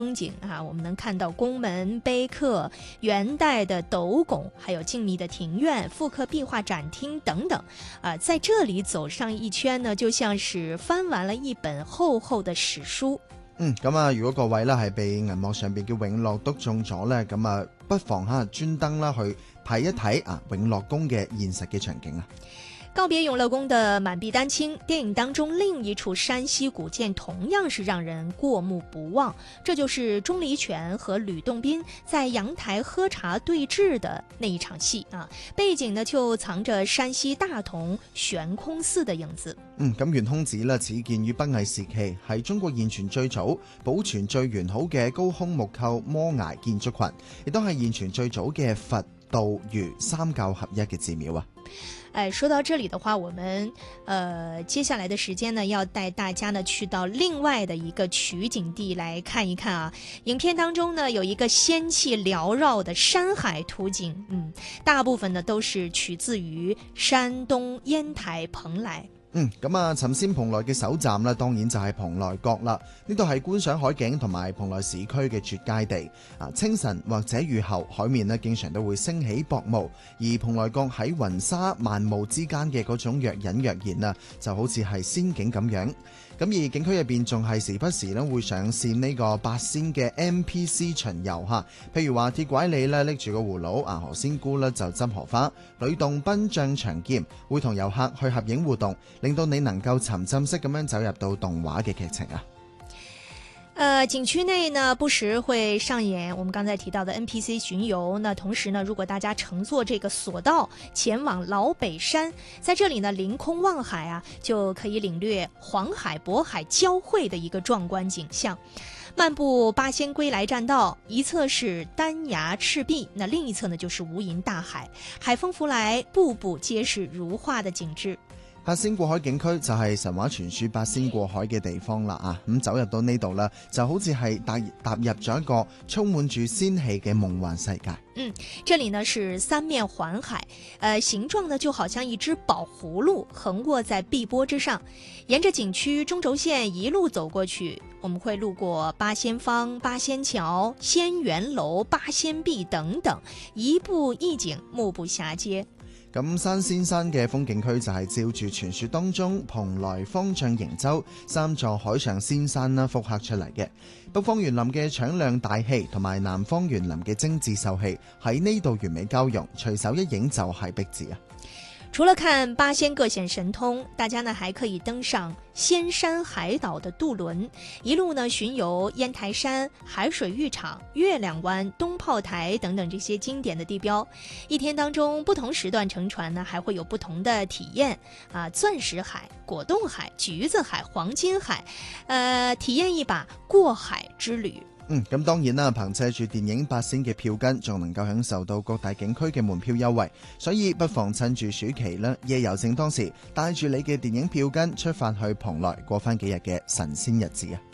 风景啊，我们能看到宫门、碑刻、元代的斗拱，还有静谧的庭院、复刻壁畫展廳等等。在這裡走上一圈呢，就像是翻完了一本厚厚的史書。 咁啊，如果各位咧係被銀幕上邊嘅永樂篤中咗咧，咁啊不妨專登啦去睇一睇永樂宮嘅現實嘅場景啊。 告別永樂宮的滿壁丹青，電影當中另一處山西古建同樣是讓人過目不忘，這就是鐘離權和呂洞賓在陽台喝茶對峙的那一場戲啊。背景呢就藏着山西大同懸空寺的影子。 咁懸空寺呢始建於北魏時期，係中國現存最早、保存最完好嘅高空木構摩崖建築群，亦都係現存最早嘅佛道儒三教合一嘅寺廟啊。 說到這裡的話，我們接下來的時間呢，要帶大家呢去到另外的一個取景地來看一看啊。影片當中呢有一個仙氣繚繞的山海圖景，大部分呢都是取自於山東煙台蓬萊。 咁啊，尋仙蓬萊嘅首站呢，當然就係蓬萊閣啦。呢度係觀賞海景同埋蓬萊市區嘅絕佳地。清晨或者雨後，海面呢經常都會升起薄霧，而蓬萊閣喺雲紗漫霧之間嘅嗰種若隱若現啊，就好似係仙境咁樣。咁而景區入邊仲係時不時呢會上線呢個八仙嘅 NPC 巡遊嚇，譬如話鐵拐李呢拎住個葫蘆，何仙姑呢就執荷花，呂洞賓仗長劍，會同遊客去合影互動，令到你能夠沉浸式咁樣走入到動畫嘅劇情啊。 景區內呢不時會上演我們剛才提到的 NPC 巡遊，那同時呢，如果大家乘坐這個索道前往老北山，在這裡呢凌空望海啊，就可以領略黃海渤海交匯的一個壯觀景象。漫步八仙歸來棧道，一側是丹崖赤壁，那另一側呢就是無垠大海，海風拂來，步步皆是如畫的景致。 八仙過海景區就係神話傳說八仙過海嘅地方啦咁走入到呢度啦，就好似係踏入咗一個充滿住仙氣嘅夢幻世界。 這裡呢是三面環海，形狀呢就好像一隻寶葫蘆橫臥在碧波之上。沿着景區中軸線一路走過去，我們會路過八仙坊、八仙橋、仙園樓、八仙壁等等，一步一景，目不暇接。 咁山仙山嘅風景區就係照住傳說當中蓬萊、方丈、瀛洲三座海上仙山啦復刻出嚟嘅。北方園林嘅敞亮大氣同埋南方園林嘅精緻秀氣喺呢度完美交融，隨手一影就係壁紙啊！ 除了看八仙各顯神通，大家呢還可以登上仙山海島的渡輪，一路呢巡遊煙台山、海水浴場、月亮灣、東炮台等等這些經典的地標。一天當中不同時段乘船呢，還會有不同的體驗鑽石海、果凍海、橘子海、黃金海，體驗一把過海之旅。 咁當然啦，憑借住電影八仙嘅票根，仲能夠享受到各大景區嘅門票優惠，所以不妨趁住暑期啦，夜遊正當時，帶住你嘅電影票根出發去蓬萊過翻幾日嘅神仙日子啊！